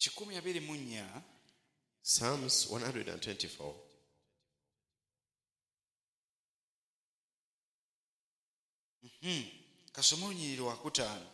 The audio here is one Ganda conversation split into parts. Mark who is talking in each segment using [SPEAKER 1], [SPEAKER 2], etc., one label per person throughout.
[SPEAKER 1] Psalms 124.
[SPEAKER 2] Kasoma olunyiriri wakutaano.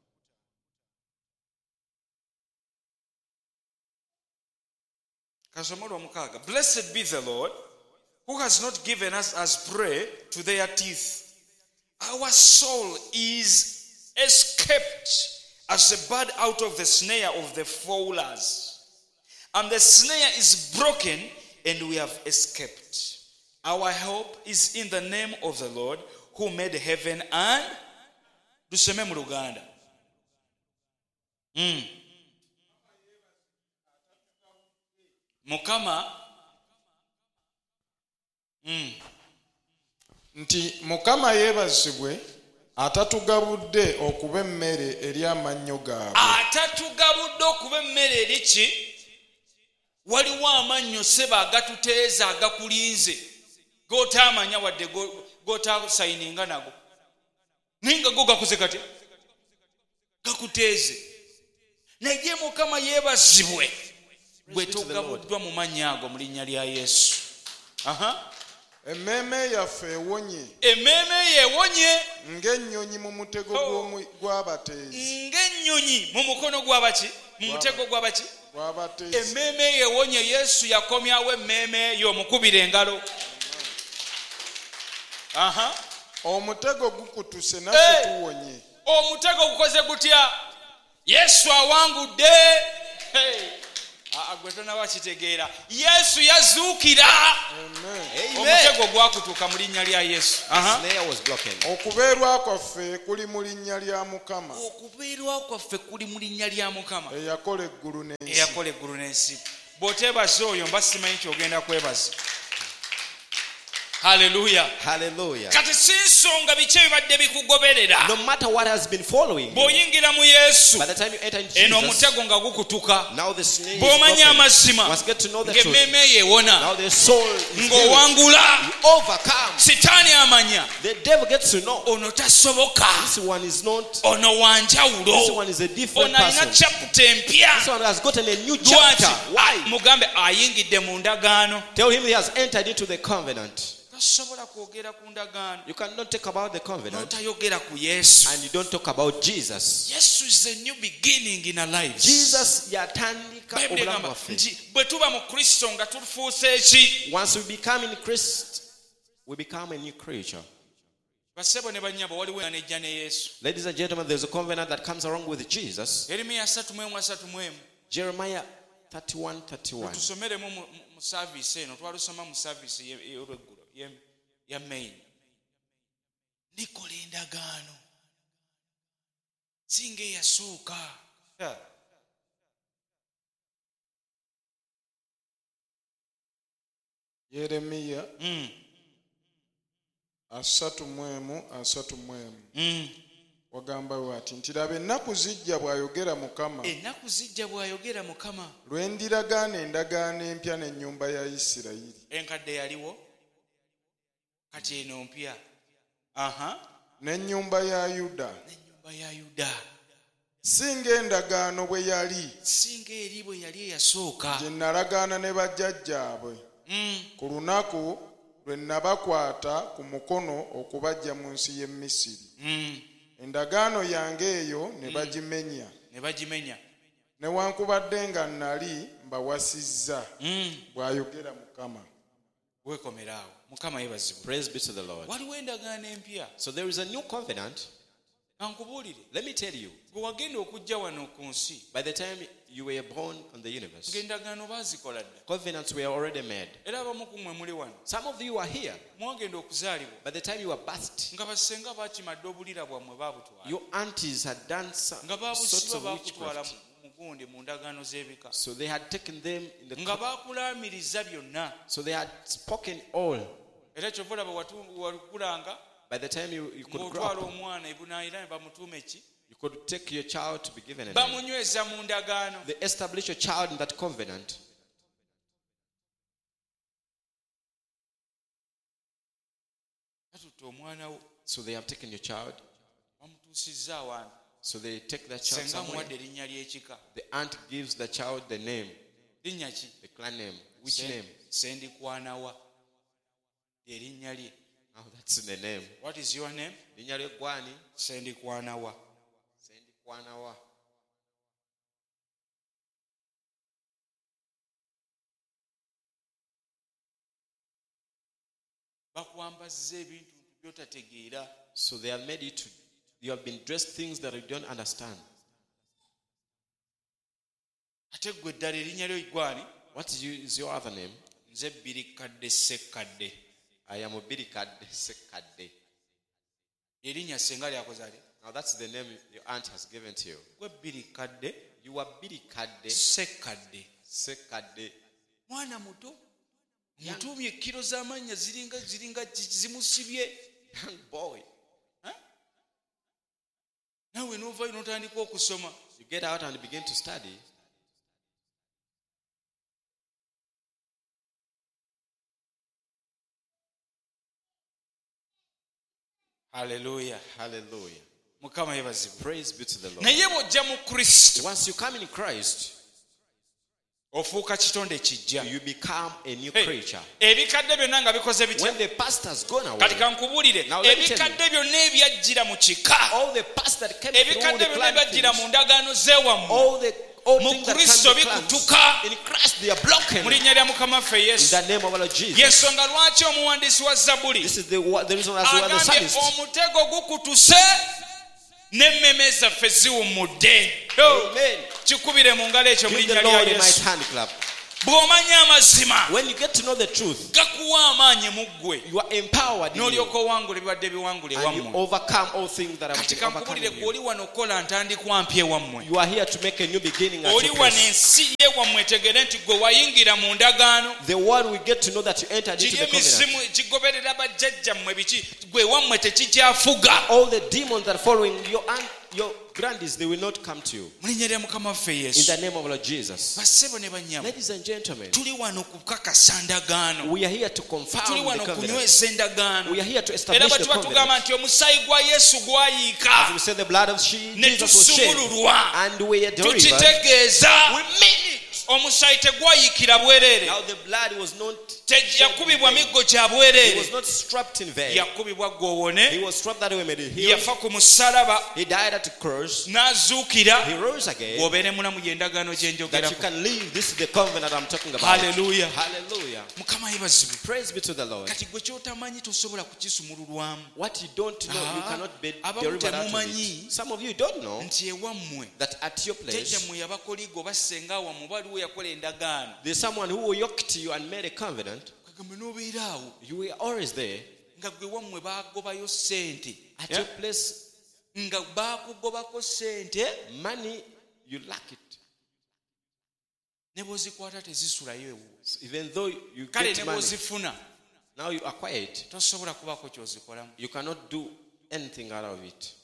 [SPEAKER 2] Kasoma olwomukaaga. Blessed be the Lord, who has not given us as prey to their teeth. Our soul is escaped as a bird out of the snare of the fowlers. And the snare is broken, and we have escaped. Our help is in the name of the Lord, who made heaven and... Tuseme mu Luganda. Mukama
[SPEAKER 3] nti Mukama yeebazibwe atatugabudde okuba emmere eri amannyo gaabwe.
[SPEAKER 2] Atatugabudde okuba emmere eri ki? Waliwo amannyo seba agatuteeza agakulinze g'otaamanya wadde g'otaasayininga nago. Ninga go gakuze kati gakuteeze. Naye Mukama yeebazibwe bwe togabuddwa mu mannya ago mu linnya lya Yesu.
[SPEAKER 3] Emmeeme yaffe ewonye.
[SPEAKER 2] Emmeeme yeewonye
[SPEAKER 3] ng'ennyonyi mu mutego gw'abateezi.
[SPEAKER 2] Ng'ennyonyi mu mukono gw'abaki? Mu mutego gw'abaki?
[SPEAKER 3] Gw'abateezi.
[SPEAKER 2] Emmeeme yeewonye. Yesu yakomyawo emmeeme eyo omukubira engalo.
[SPEAKER 3] Omutego gukutuse naffe tuwonye.
[SPEAKER 2] Omutego gukoze gutya? Yesu awangudde. Gwe tonaba kitegeera. Yesu yazuukira. Omutego gwakutuuka mu linnya lya Yesu.
[SPEAKER 3] Okubeerwa kwaffe kuli mu linnya lya Mukama.
[SPEAKER 2] Okubeerwa kwaffe kuli mu linnya lya Mukama.
[SPEAKER 3] Eyakola eggulu n'ensi.
[SPEAKER 2] Eyakola eggulu n'ensi. Bw'oteebaza oyo mba simanyi ky'ogenda kwebaza. Hallelujah.
[SPEAKER 1] Hallelujah.
[SPEAKER 2] Kati si nsonga biki ebibadde bikugoberera.
[SPEAKER 1] No matter what has been following you,
[SPEAKER 2] bw'oyingira mu Yesu,
[SPEAKER 1] by the time you enter in
[SPEAKER 2] eno
[SPEAKER 1] Jesus,
[SPEAKER 2] omutego nga gukutuka.
[SPEAKER 1] now the snare is
[SPEAKER 2] Bw'omanya
[SPEAKER 1] broken.
[SPEAKER 2] amazima,
[SPEAKER 1] Must get to know the truth.
[SPEAKER 2] ng'emmeeme yeewona,
[SPEAKER 1] Now the soul is healed.
[SPEAKER 2] ng'owangula,
[SPEAKER 1] You overcome.
[SPEAKER 2] sitaani amanya,
[SPEAKER 1] The devil gets to know
[SPEAKER 2] ono tasoboka,
[SPEAKER 1] this one is not.
[SPEAKER 2] ono
[SPEAKER 1] This
[SPEAKER 2] wanjawulo,
[SPEAKER 1] one is a different
[SPEAKER 2] ono alina
[SPEAKER 1] person.
[SPEAKER 2] chapter empya.
[SPEAKER 1] This one has gotten a new
[SPEAKER 2] Lwaki?
[SPEAKER 1] chapter. Why?
[SPEAKER 2] Mugambe ayingidde mu ndagaano.
[SPEAKER 1] Tell him he has entered into the covenant.
[SPEAKER 2] Tasobola kwogera ku ndagaano
[SPEAKER 1] You cannot talk about the covenant
[SPEAKER 2] n'otayogera ku Yesu.
[SPEAKER 1] and you don't talk about Jesus.
[SPEAKER 2] Yesu is a new beginning in our lives.
[SPEAKER 1] Jesus yatandika
[SPEAKER 2] Bayibuli
[SPEAKER 1] obulamu
[SPEAKER 2] egamba
[SPEAKER 1] bwaffe.
[SPEAKER 2] nti bwe tuba mu Kristo nga tufuuse eki?
[SPEAKER 1] Once we become in Christ, we become a new creature.
[SPEAKER 2] Basebo ne bannyabo waliwo enejja ne Yesu.
[SPEAKER 1] Ladies and gentlemen, there's a covenant that comes along with Jesus.
[SPEAKER 2] Yeremiya 3:31.
[SPEAKER 1] Jeremiah 31:31.
[SPEAKER 2] Tusomeremu mu service eno, twalusoma mu service y'olweggulo ya main. Nikola endagaano singa eyasooka.
[SPEAKER 3] Yeremiya 3:31. Wagamba wati nti laba ennaku zijja bw'ayogera Mukama.
[SPEAKER 2] Ennaku zijja bw'ayogera Mukama.
[SPEAKER 3] Lwe ndiragaana endagaano empya n'ennyumba ya Isirayiri.
[SPEAKER 2] Enkadde yaliwo, kati eno mpya.
[SPEAKER 3] N'ennyumba ya Yuda.
[SPEAKER 2] N'ennyumba ya Yuda.
[SPEAKER 3] Singa endagaano bwe yali.
[SPEAKER 2] Singa eri bwe yali eyasooka.
[SPEAKER 3] Gye nalagaana ne bajjajjaabwe. Ku lunaku lwe nabakwata ku mukono okubaggya mu nsi y'e Misiri. Endagaano yange eyo ne bagimenya. Newankubadde nga nali mbawasizza, bw'ayogera Mukama.
[SPEAKER 2] Weekomeraawo. Mukama yeebazibwe.
[SPEAKER 1] Praise be to the Lord.
[SPEAKER 2] Waliwo endagaano empya.
[SPEAKER 1] So there is a new covenant.
[SPEAKER 2] Ankubuulire.
[SPEAKER 1] Let me tell you,
[SPEAKER 2] bwe wagenda okujja wano ku nsi,
[SPEAKER 1] by the time you were born on the universe,
[SPEAKER 2] ng'endagaano baazikola dda.
[SPEAKER 1] covenants were already made.
[SPEAKER 2] Era abamu ku mmwe muli wano.
[SPEAKER 1] Some of you are here.
[SPEAKER 2] Mwagenda okuzaalibwa.
[SPEAKER 1] By the time you were birthed,
[SPEAKER 2] Nga basenga baakimadde obulira bwammwe baabutwala.
[SPEAKER 1] your aunties had done some
[SPEAKER 2] Nga
[SPEAKER 1] sorts
[SPEAKER 2] baabusiba
[SPEAKER 1] of
[SPEAKER 2] baakutwala
[SPEAKER 1] witchcraft.
[SPEAKER 2] mu gundi mu ndagaano z'ebika.
[SPEAKER 1] So they had taken them in the
[SPEAKER 2] Nga baakulaamiriza byonna.
[SPEAKER 1] so they had spoken all.
[SPEAKER 2] Era kyova olaba wakulanga
[SPEAKER 1] By the time you could grow
[SPEAKER 2] ng'otwala
[SPEAKER 1] up,
[SPEAKER 2] omwana ebunaayira ne bamutuuma eki?
[SPEAKER 1] you could take your child to be given a name.
[SPEAKER 2] Bamunyweza mu ndagaano.
[SPEAKER 1] They establish your child in that covenant.
[SPEAKER 2] Batutte omwana wo
[SPEAKER 1] So they have taken your child.
[SPEAKER 2] bamutuusizza awantu.
[SPEAKER 1] So they take the child
[SPEAKER 2] senga
[SPEAKER 1] somewhere.
[SPEAKER 2] muwadde erinnya ly'ekika
[SPEAKER 1] The aunt gives the child the name,
[SPEAKER 2] linnya ki
[SPEAKER 1] the clan name. Which name?
[SPEAKER 2] Sendikwana ly'erinnya lye.
[SPEAKER 1] Oh, that's the name.
[SPEAKER 2] What is your name?
[SPEAKER 1] Linnya lye gwani?
[SPEAKER 2] Sendikwana.
[SPEAKER 1] Sendikwana.
[SPEAKER 2] Bakwambazza ebintu by'otategeera.
[SPEAKER 1] So they have made you have been dressed things that you don't understand.
[SPEAKER 2] Ate ggwe eddala erinnya lyo gwani?
[SPEAKER 1] What is your other name?
[SPEAKER 2] Nze Birikadde Ssekkadde.
[SPEAKER 1] I am Birikadde Ssekkadde.
[SPEAKER 2] Erinnya senga lyakoze ali.
[SPEAKER 1] Now that's the name your aunt has given to you.
[SPEAKER 2] Gwe Birikadde
[SPEAKER 1] You are Birikadde
[SPEAKER 2] Ssekkadde.
[SPEAKER 1] Ssekkadde.
[SPEAKER 2] Mwana muto mutumye ekkiro z'amannya ziringa zimusibye.
[SPEAKER 1] Young boy.
[SPEAKER 2] Naawe n'ovaayo n'otandika okusoma.
[SPEAKER 1] You get out and begin to study.
[SPEAKER 2] Hallelujah.
[SPEAKER 1] Hallelujah.
[SPEAKER 2] Mukama yebazibwe.
[SPEAKER 1] Praise be to the Lord.
[SPEAKER 2] Naye bw'ojja mu Kristo
[SPEAKER 1] Once you come in Christ,
[SPEAKER 2] ofuuka kitonde kijja.
[SPEAKER 1] you become a new creature.
[SPEAKER 2] Ebikadde byonna nga bikoze bitya?
[SPEAKER 1] When the pastor's gone away,
[SPEAKER 2] Kati kankubuulire
[SPEAKER 1] Now let me tell you.
[SPEAKER 2] ebikadde byonna ebyajjira mu kika,
[SPEAKER 1] all the past that came through
[SPEAKER 2] ebikadde
[SPEAKER 1] the
[SPEAKER 2] byonna
[SPEAKER 1] clan
[SPEAKER 2] ebyajjira mu
[SPEAKER 1] things,
[SPEAKER 2] ndagaano z'ewammwe
[SPEAKER 1] all the old
[SPEAKER 2] mu
[SPEAKER 1] things that
[SPEAKER 2] Kristo
[SPEAKER 1] come to clans,
[SPEAKER 2] bikutuka
[SPEAKER 1] in Christ they are broken.
[SPEAKER 2] mu linnya lya Mukama waffe
[SPEAKER 1] In
[SPEAKER 2] Yesu.
[SPEAKER 1] the name of our Lord Jesus.
[SPEAKER 2] Yensonga lwaki omuwandiisi wa Zabbuli
[SPEAKER 1] This is the reason as well as the
[SPEAKER 2] agambye
[SPEAKER 1] psalmist.
[SPEAKER 2] omutego gukutuse n'emmeme zaffe ziwummudde.
[SPEAKER 1] Amen.
[SPEAKER 2] Kikubire mu ngalo ekyo mu
[SPEAKER 1] Give the
[SPEAKER 2] linnya lya
[SPEAKER 1] Lord a mighty
[SPEAKER 2] Yesu.
[SPEAKER 1] hand clap.
[SPEAKER 2] Bw'omanya amazima
[SPEAKER 1] When you get to know the truth,
[SPEAKER 2] gakuwa amaanyi mu ggwe
[SPEAKER 1] you are empowered in you,
[SPEAKER 2] n'olyoka owangula ebibadde biwangula
[SPEAKER 1] and you
[SPEAKER 2] ewammwe.
[SPEAKER 1] overcome all things that have
[SPEAKER 2] Kati
[SPEAKER 1] been overcome
[SPEAKER 2] kankubulire
[SPEAKER 1] in
[SPEAKER 2] gwe
[SPEAKER 1] you.
[SPEAKER 2] oli wano okukola ntandikwa mpya ewammwe.
[SPEAKER 1] You are here to make a new beginning at
[SPEAKER 2] Oli
[SPEAKER 1] your
[SPEAKER 2] wano
[SPEAKER 1] place.
[SPEAKER 2] ensi y'ewammwe etegere nti gwe wayingira mu ndagaano.
[SPEAKER 1] The world will get to know that you entered into
[SPEAKER 2] Kiri
[SPEAKER 1] the covenant.
[SPEAKER 2] emizimu gigoberera bajjajjammwe biki gwe ewammwe tekikyafuga.
[SPEAKER 1] All the demons that are following your grandies, they will not come to you.
[SPEAKER 2] Mu linnya lya Mukama waffe
[SPEAKER 1] In
[SPEAKER 2] Yesu.
[SPEAKER 1] the name of Lord Jesus.
[SPEAKER 2] Bassebo ne bannyabo,
[SPEAKER 1] Ladies and gentlemen,
[SPEAKER 2] tuli wano kukakasa ndagaano.
[SPEAKER 1] we are here to
[SPEAKER 2] Tuli
[SPEAKER 1] confirm
[SPEAKER 2] wano
[SPEAKER 1] the covenant.
[SPEAKER 2] kunyweza endagaano.
[SPEAKER 1] We are here to
[SPEAKER 2] Era
[SPEAKER 1] establish
[SPEAKER 2] bwe
[SPEAKER 1] the
[SPEAKER 2] tuba tugamba
[SPEAKER 1] covenant.
[SPEAKER 2] nti omusaayi gwa Yesu
[SPEAKER 1] As
[SPEAKER 2] gwayiika
[SPEAKER 1] we say, the blood of
[SPEAKER 2] ne
[SPEAKER 1] Jesus was shed,
[SPEAKER 2] tusumululwa,
[SPEAKER 1] and we are delivered.
[SPEAKER 2] tukitegeeza
[SPEAKER 1] We mean it.
[SPEAKER 2] omusaayi tegwayiikira bwereere.
[SPEAKER 1] Now the blood was not
[SPEAKER 2] Yakubibwa miggo gya
[SPEAKER 1] He
[SPEAKER 2] bwereere.
[SPEAKER 1] was not strapped in vain.
[SPEAKER 2] Yakubibwa
[SPEAKER 1] He
[SPEAKER 2] gw'owone.
[SPEAKER 1] was strapped that way made it healed.
[SPEAKER 2] Yafa ku musalaba
[SPEAKER 1] He died at the cross.
[SPEAKER 2] n'azuukira.
[SPEAKER 1] He rose again.
[SPEAKER 2] Bw'obeere mulamu y'endagaano gye
[SPEAKER 1] That you
[SPEAKER 2] njogerako.
[SPEAKER 1] can live. This is the covenant I'm talking about.
[SPEAKER 2] Hallelujah.
[SPEAKER 1] Hallelujah.
[SPEAKER 2] Mukama yebazibwe.
[SPEAKER 1] Praise be to the Lord.
[SPEAKER 2] Kati gwe ky'otamanyi tosobola kukisumululwamu.
[SPEAKER 1] What you don't know, you cannot be
[SPEAKER 2] Abamu
[SPEAKER 1] delivered out of
[SPEAKER 2] temumanyi
[SPEAKER 1] it. Some of you don't know
[SPEAKER 2] nti ewammwe
[SPEAKER 1] that at your place,
[SPEAKER 2] jjajjammwe yabakoligo basenga awammwe waliwo yakola endagaano.
[SPEAKER 1] there's someone who yoked you and made a covenant.
[SPEAKER 2] Kagame n'obeera awo
[SPEAKER 1] You were always there.
[SPEAKER 2] nga gwe wammwe baagobayo ssente.
[SPEAKER 1] At your place,
[SPEAKER 2] Nga baakugobako ssente
[SPEAKER 1] money, you lack it.
[SPEAKER 2] ne bw'ozikwata tezisulayo ewo.
[SPEAKER 1] Even though you
[SPEAKER 2] Kale
[SPEAKER 1] get
[SPEAKER 2] ne
[SPEAKER 1] money,
[SPEAKER 2] bw'ozifuna
[SPEAKER 1] now you acquire it.
[SPEAKER 2] tosobola kubaako ky'ozikolamu.
[SPEAKER 1] You cannot do anything out of it.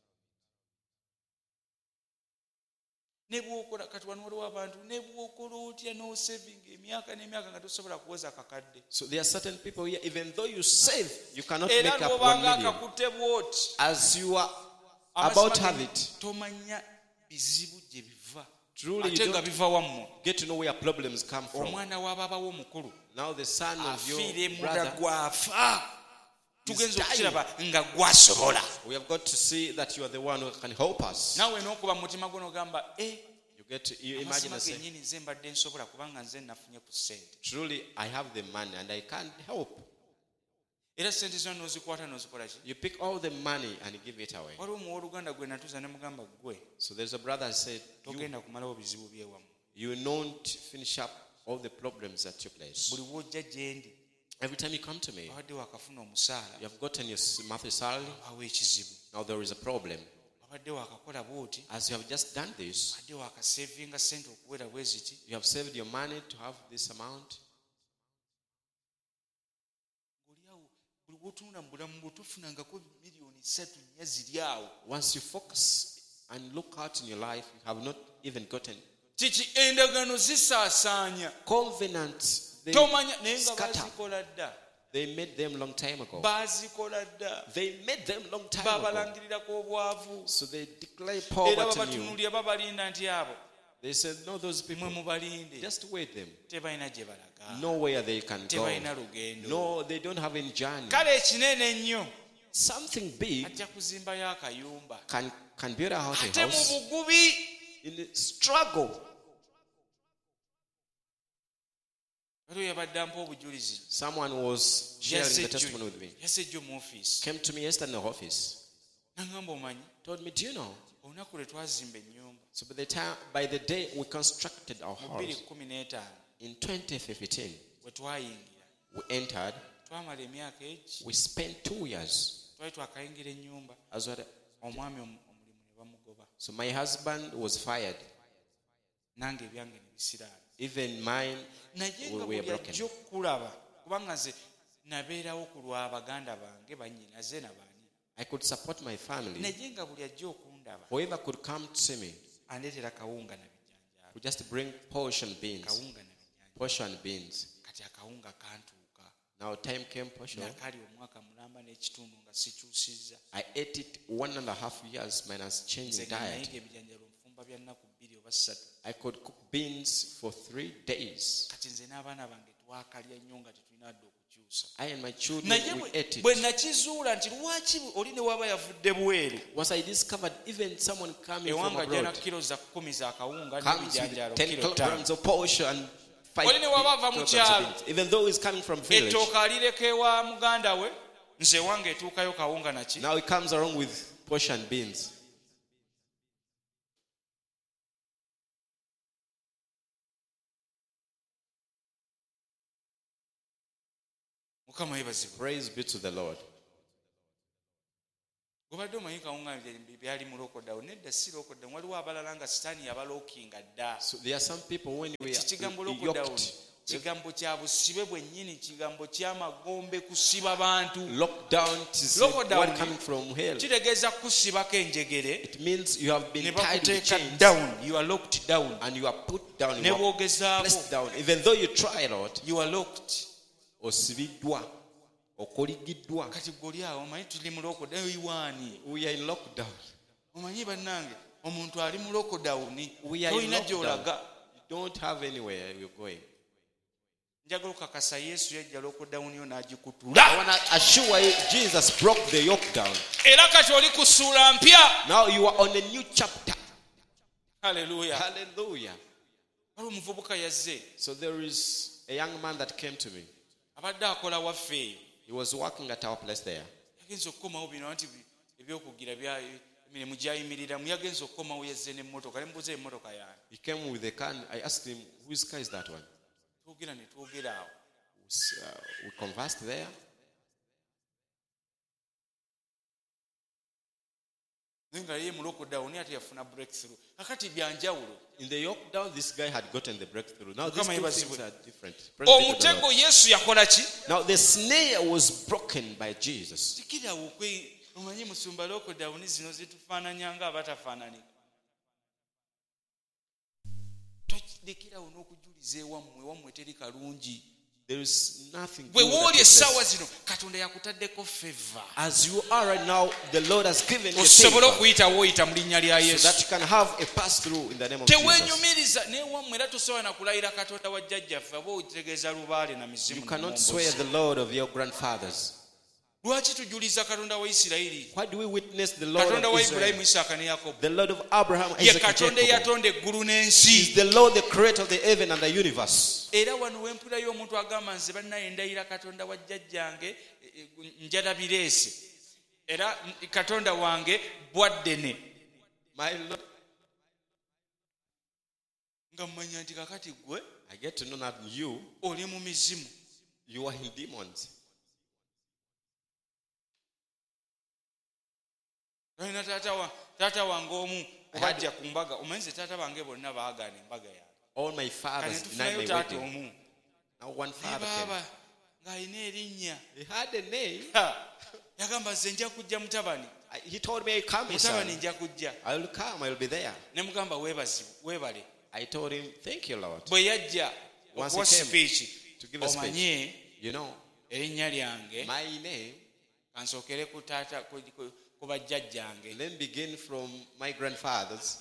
[SPEAKER 2] Ne bw'okola kati wano waliwo abantu ne bw'okola otya n'osevinga emyaka n'emyaka nga tosobola kuweza akakadde.
[SPEAKER 1] So there are certain people here, even though you save, you cannot
[SPEAKER 2] Era
[SPEAKER 1] make up 1
[SPEAKER 2] n'obanga
[SPEAKER 1] million.
[SPEAKER 2] akakutte bw'oti
[SPEAKER 1] As you are about to have
[SPEAKER 2] amazima
[SPEAKER 1] it,
[SPEAKER 2] tomanya bizibu gye biva.
[SPEAKER 1] truly
[SPEAKER 2] Ate
[SPEAKER 1] you
[SPEAKER 2] nga
[SPEAKER 1] don't
[SPEAKER 2] biva wammwe.
[SPEAKER 1] get to know where problems come from.
[SPEAKER 2] Omwana w'ababawo omukulu
[SPEAKER 1] Now the son of your
[SPEAKER 2] afiira emunda
[SPEAKER 1] brother,
[SPEAKER 2] gwafa. Tugenza
[SPEAKER 1] dying.
[SPEAKER 2] okukiraba nga gwasobola.
[SPEAKER 1] we have got to see that you are the one who can help us.
[SPEAKER 2] Naawe n'okuba mu mutima gwo n'ogamba
[SPEAKER 1] You imagine
[SPEAKER 2] amazima
[SPEAKER 1] and say,
[SPEAKER 2] gennyini nze mbadde nsobola kubanga nze nafunye ku ssente.
[SPEAKER 1] truly I have the money and I can't help.
[SPEAKER 2] Era ssente zonna n'ozikwata n'ozikola ki?
[SPEAKER 1] You pick all the money and give it away.
[SPEAKER 2] Waliwo muwooluganda gwe natuuza ne mugamba ggwe
[SPEAKER 1] So there's a brother who said,
[SPEAKER 2] togenda kumalawo bizibu by'ewammwe.
[SPEAKER 1] you will not finish up all the problems at your place.
[SPEAKER 2] Buli w'ojja gye ndi
[SPEAKER 1] Every time you come to me,
[SPEAKER 2] wabadde wakafuna omusaala
[SPEAKER 1] you have gotten your monthly salary.
[SPEAKER 2] awo ekizibu.
[SPEAKER 1] Now there is a problem.
[SPEAKER 2] Wabadde wakakola bw'oti
[SPEAKER 1] As you have just done this,
[SPEAKER 2] wabadde wakasevinga ssente okuwera bwe ziti.
[SPEAKER 1] you have saved your money to have this amount.
[SPEAKER 2] Oli awo buli w'otunula mu bulamu bwo tofunangako miliyoni 3 nnya ziri awo.
[SPEAKER 1] Once you focus and look out in your life, you have not even gotten
[SPEAKER 2] Kiki endagaano zisaasaanya.
[SPEAKER 1] covenants. They
[SPEAKER 2] Tomanya naye nga
[SPEAKER 1] scatter.
[SPEAKER 2] bazikola dda.
[SPEAKER 1] They made them long time ago.
[SPEAKER 2] baazikola dda
[SPEAKER 1] They made them long time ago.
[SPEAKER 2] babalangirirako obwavu
[SPEAKER 1] So they declare
[SPEAKER 2] era
[SPEAKER 1] poverty new.
[SPEAKER 2] babatunuulira babalinda nti abo
[SPEAKER 1] They said, no, those people,
[SPEAKER 2] mwe mubalinde
[SPEAKER 1] just wait them.
[SPEAKER 2] tebalina gye balaga
[SPEAKER 1] Nowhere they can go.
[SPEAKER 2] tebalina lugendo
[SPEAKER 1] No, they don't have any journey.
[SPEAKER 2] kale ekinene ennyo
[SPEAKER 1] Something big
[SPEAKER 2] ajja kuzimbayo akayumba
[SPEAKER 1] can build a house.
[SPEAKER 2] ate mu bugubi
[SPEAKER 1] In the struggle.
[SPEAKER 2] waliwo yabadde ampa obujulizi
[SPEAKER 1] Someone was sharing the testimony with me.
[SPEAKER 2] yazze mu ofiisi
[SPEAKER 1] Came to me yesterday in the office.
[SPEAKER 2] nagamba omanyi
[SPEAKER 1] Told me, do you know?
[SPEAKER 2] olunaku lwe twazimba ennyumba
[SPEAKER 1] So by the day we constructed our
[SPEAKER 2] mu
[SPEAKER 1] house
[SPEAKER 2] 2015
[SPEAKER 1] in 2015,
[SPEAKER 2] we twayingira
[SPEAKER 1] we entered.
[SPEAKER 2] twamala emyaka egi
[SPEAKER 1] We spent 2 years
[SPEAKER 2] twali twakayingira ennyumba
[SPEAKER 1] as well.
[SPEAKER 2] omwami omulimu ne bamugoba
[SPEAKER 1] So my husband was fired.
[SPEAKER 2] nange ebyange ne bisiraala
[SPEAKER 1] Even mine
[SPEAKER 2] naye nga
[SPEAKER 1] were
[SPEAKER 2] buli
[SPEAKER 1] broken.
[SPEAKER 2] ajja okukulaba kubanga nze nabeerawo ku lwa baganda bange bannyinaze nabaani
[SPEAKER 1] I could support my family.
[SPEAKER 2] naye nga buli ajja okundaba
[SPEAKER 1] Whoever could come to see me
[SPEAKER 2] andeetera kawunga na bijjanjaalo
[SPEAKER 1] would just bring portion beans.
[SPEAKER 2] kawunga na bijjanjaalo
[SPEAKER 1] Portion beans.
[SPEAKER 2] kati akawunga kantuuka
[SPEAKER 1] Now time came portion.
[SPEAKER 2] nakali omwaka mulamba n'ekitundu nga sikyusizza
[SPEAKER 1] I ate it 1.5 years minus changing
[SPEAKER 2] nze nga
[SPEAKER 1] diet.
[SPEAKER 2] nayiga ebijjanjaalo nfumba bya nnaku 2 oba 3
[SPEAKER 1] I could cook beans for 3 days.
[SPEAKER 2] kati nze n'abaana bange twakalya nnyo nga tetulina adde okukyusa
[SPEAKER 1] I and my children,
[SPEAKER 2] naye
[SPEAKER 1] we ate
[SPEAKER 2] bwe
[SPEAKER 1] it.
[SPEAKER 2] nakizuula nti lwaki oli ne waba yavudde bweru
[SPEAKER 1] Once I discovered even someone coming from
[SPEAKER 2] ewanga jana
[SPEAKER 1] abroad
[SPEAKER 2] kilo za 10 za kawunga
[SPEAKER 1] comes
[SPEAKER 2] n'ebijjanjaalo
[SPEAKER 1] with 10
[SPEAKER 2] kilo 5
[SPEAKER 1] kilograms of portion and 5
[SPEAKER 2] Oli ne waba ava mu
[SPEAKER 1] kilograms
[SPEAKER 2] kyalo.
[SPEAKER 1] of beans. Even though he's coming from village,
[SPEAKER 2] ettooka alireka ewa muganda we nze wange etuukayo kawunga naki
[SPEAKER 1] now he comes along with portion beans.
[SPEAKER 2] mukama yebazibwe
[SPEAKER 1] Praise be to the Lord.
[SPEAKER 2] gobadde omanyi kawunga byali mu lokodawo nedda si lokodawo waliwo abalala nga sitaani yabalookinga dda
[SPEAKER 1] So there are some people when we
[SPEAKER 2] kikigambo
[SPEAKER 1] are
[SPEAKER 2] lokodawo
[SPEAKER 1] yoked,
[SPEAKER 2] kigambo kya busibe bwennyini kigambo ky'amagombe kusiba bantu
[SPEAKER 1] lockdown, it is
[SPEAKER 2] Lockdown.
[SPEAKER 1] one coming from hell.
[SPEAKER 2] kitegeeza kusibako enjegere
[SPEAKER 1] It means you have
[SPEAKER 2] ne
[SPEAKER 1] been tied with
[SPEAKER 2] bakuteeka
[SPEAKER 1] chains
[SPEAKER 2] down you are locked down
[SPEAKER 1] and you are put down,
[SPEAKER 2] ne
[SPEAKER 1] you are
[SPEAKER 2] bwogezaako
[SPEAKER 1] placed down. Even though you try, Lord,
[SPEAKER 2] you are locked
[SPEAKER 1] osibiddwa, okoligiddwa.
[SPEAKER 2] kati goli awo omanyi tuli mu lokodawo iwaani
[SPEAKER 1] We are in lockdown.
[SPEAKER 2] omanyi bannange omuntu ali mu lokodawuni
[SPEAKER 1] We are in
[SPEAKER 2] tolina
[SPEAKER 1] lockdown.
[SPEAKER 2] gy'olaga
[SPEAKER 1] You don't have anywhere you're going.
[SPEAKER 2] njagala okukakasa yesu yajja lokodawuni yo
[SPEAKER 1] I
[SPEAKER 2] n'agikutula
[SPEAKER 1] want to assure you, Jesus broke the yoke down.
[SPEAKER 2] era kati oli ku ssuula mpya
[SPEAKER 1] Now you are on a new chapter.
[SPEAKER 2] haleluya
[SPEAKER 1] Hallelujah.
[SPEAKER 2] wali omuvubuka yazze
[SPEAKER 1] So there is a young man that came to me.
[SPEAKER 2] abadde akola waffe eyo
[SPEAKER 1] He was working at our place there.
[SPEAKER 2] yagenza okukomawo bino nti ebyokugira emirimu gyayimiriramu yagenza okukomawo yazze n'emmotoka ne mubuuza emmotoka yange
[SPEAKER 1] He came with a car. I asked him, whose car is that one?
[SPEAKER 2] twogera ne twogera awo
[SPEAKER 1] We conversed there.
[SPEAKER 2] naye nga ye mu lokodawuni ate yafuna breakthrough kakati byanjawulo
[SPEAKER 1] In the yoke down, this guy had gotten the breakthrough. Now these
[SPEAKER 2] Mukama
[SPEAKER 1] two
[SPEAKER 2] yebazibwe.
[SPEAKER 1] things are different. Praise be to the
[SPEAKER 2] omutego
[SPEAKER 1] Lord.
[SPEAKER 2] yesu yakola ki
[SPEAKER 1] Now the snare was broken by Jesus.
[SPEAKER 2] tikirawo omanyi musumba lokodawuni zino zitufaananya nga abatafaananika tolekerawo n'okujuliza ewammwe teri kalungi
[SPEAKER 1] There is nothing
[SPEAKER 2] bwe
[SPEAKER 1] good that
[SPEAKER 2] wooli
[SPEAKER 1] takes
[SPEAKER 2] essaawa
[SPEAKER 1] place.
[SPEAKER 2] zino katonda yakutaddeko feva
[SPEAKER 1] As you are right now, the Lord has given you
[SPEAKER 2] osobole
[SPEAKER 1] favor
[SPEAKER 2] okuyitawo oyita mu linnya lya
[SPEAKER 1] so
[SPEAKER 2] yesu
[SPEAKER 1] that you can have a pass through in the name of Jesus.
[SPEAKER 2] teweenyumiriza newammwe era tosobola na kulayira katonda wa jjajjaffe aba otegeeza lubaale na
[SPEAKER 1] You
[SPEAKER 2] mizimu
[SPEAKER 1] cannot
[SPEAKER 2] n'omumbozi.
[SPEAKER 1] swear the Lord of your grandfathers.
[SPEAKER 2] lwaki tujuliza katonda wa isirayiri
[SPEAKER 1] Why do we witness the Lord
[SPEAKER 2] katonda
[SPEAKER 1] of
[SPEAKER 2] wa
[SPEAKER 1] Israel?
[SPEAKER 2] ibulayimu isaaka ne yakobo
[SPEAKER 1] The Lord of Abraham,
[SPEAKER 2] ye
[SPEAKER 1] Isaac, and
[SPEAKER 2] katonda
[SPEAKER 1] Jacob.
[SPEAKER 2] eyatonda eggulu
[SPEAKER 1] He is
[SPEAKER 2] n'ensi
[SPEAKER 1] the Lord, the creator of the heaven and the universe.
[SPEAKER 2] era wano wempulayo omuntu agamba nze bannaye ndayira katonda wa jjajjange njalabireese era katonda wange bwaddene
[SPEAKER 1] My Lord,
[SPEAKER 2] nga mmanya nti kakati gwe
[SPEAKER 1] I get to know that you
[SPEAKER 2] oli mu mizimu
[SPEAKER 1] are in demons.
[SPEAKER 2] olina taata wange omu obajja ku mbaga omanyi ze taata bange bonna baagaana embaga yange
[SPEAKER 1] All my
[SPEAKER 2] kane
[SPEAKER 1] fathers denied
[SPEAKER 2] tufunayo
[SPEAKER 1] my
[SPEAKER 2] taata
[SPEAKER 1] wedding.
[SPEAKER 2] omu
[SPEAKER 1] Now one
[SPEAKER 2] naye
[SPEAKER 1] father came.
[SPEAKER 2] baaba ng'alina erinnya
[SPEAKER 1] He had a name.
[SPEAKER 2] yagamba nze nja kujja mutabani
[SPEAKER 1] He told me, come, son.
[SPEAKER 2] mutabani nja kujja
[SPEAKER 1] I will come. I will be there.
[SPEAKER 2] ne mugamba weebale
[SPEAKER 1] I told him, thank you, Lord.
[SPEAKER 2] bwe yajja
[SPEAKER 1] Once
[SPEAKER 2] okuwa
[SPEAKER 1] he came
[SPEAKER 2] sipiiki
[SPEAKER 1] to give a speech,
[SPEAKER 2] omanye
[SPEAKER 1] you know,
[SPEAKER 2] erinnya lyange
[SPEAKER 1] My name,
[SPEAKER 2] kansookere ku taata ku bajjajjange.
[SPEAKER 1] then begin from my grandfathers.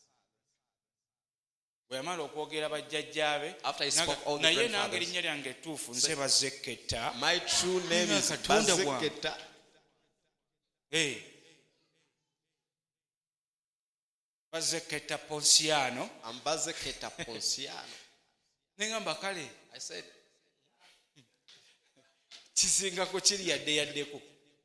[SPEAKER 2] Bwe yamala okwogera bajjajjaabe,
[SPEAKER 1] After he spoke all the
[SPEAKER 2] naye nange
[SPEAKER 1] grandfathers.
[SPEAKER 2] erinnya lyange ettuufu nze Bazeketa.
[SPEAKER 1] My true name is
[SPEAKER 2] Katonda wange.
[SPEAKER 1] Bazeketa.
[SPEAKER 2] Bazeketa Ponsiano.
[SPEAKER 1] I'm Bazeketa Ponsiano.
[SPEAKER 2] Nengamba kale
[SPEAKER 1] I said,
[SPEAKER 2] kisingako kiri yaddeko.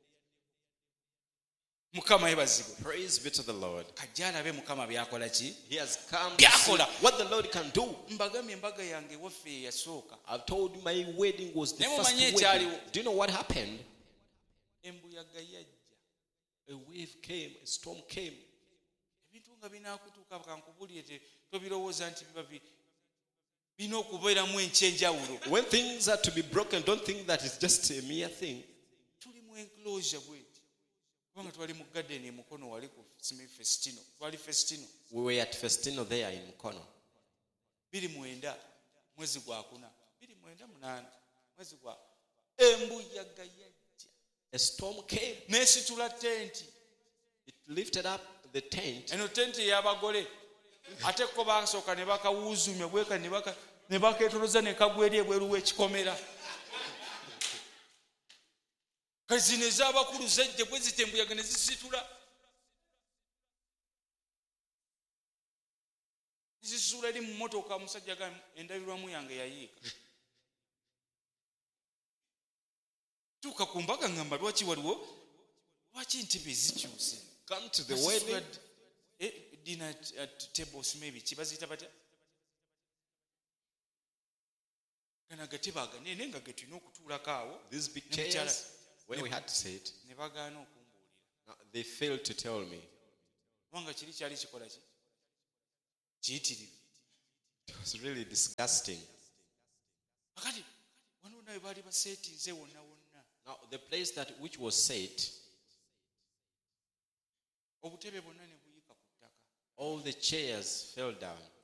[SPEAKER 2] Mukama yebazibwe.
[SPEAKER 1] praise be to the Lord.
[SPEAKER 2] Kajja alabe Mukama byakola ki.
[SPEAKER 1] He has come to see
[SPEAKER 2] Byakola.
[SPEAKER 1] what the Lord can do.
[SPEAKER 2] Mbagambye embaga yange waffe yasooka.
[SPEAKER 1] I've told you my wedding was the
[SPEAKER 2] Naye
[SPEAKER 1] first
[SPEAKER 2] mumanyi
[SPEAKER 1] wedding.
[SPEAKER 2] ekyaliwo.
[SPEAKER 1] Do you know what happened?
[SPEAKER 2] Embuyaga yajja.
[SPEAKER 1] A wave came, a storm came.
[SPEAKER 2] Ebintu nga binaakutuuka kankubulire tobirowooza nti biba bina okubeeramu enkyenjawulo.
[SPEAKER 1] When things are to be broken, don't think that it's just a mere thing.
[SPEAKER 2] Tuli mu enclosure bweti. Kubanga twali mu garden e Mukono wali ku Festino. Twali Festino.
[SPEAKER 1] We were at Festino there in Mukono.
[SPEAKER 2] 29 mwezi gwa 4. 29 mwezi gwa embuyaga yajja.
[SPEAKER 1] A storm came.
[SPEAKER 2] N'esitula tenti.
[SPEAKER 1] It lifted up the tent.
[SPEAKER 2] Eno tenti y'abagole. Ate ko basooka ne bakawuuzumya bweka ne bakeetoloza ne kagwa eri ebweru w'ekikomera. Kazino ez'abakulu zajja bwe zitembuyaga ne zisitula. Zisitula eri mu mmotoka omusajja ga endabirwamu yange yayiika. Tuuka ku mbaga ngamba lwaki ntebe zikyuse.
[SPEAKER 1] Come to the wedding.
[SPEAKER 2] Dinner at tables maybe kibazita batya. Kana gateba aganene nga getulina okutuulako awo.
[SPEAKER 1] These big chairs, where we had to sit.
[SPEAKER 2] Ne bagaana okumbuulira.
[SPEAKER 1] They failed to tell me.
[SPEAKER 2] Kubanga kiri kyali kikola ki? Kiyitirivu.
[SPEAKER 1] It was really disgusting.
[SPEAKER 2] Akati wano nawe baali baseetinze wonna wonna.
[SPEAKER 1] Now, the place which was set,
[SPEAKER 2] Obutebe bwonna ne buyika ku ttaka.
[SPEAKER 1] all the chairs fell down.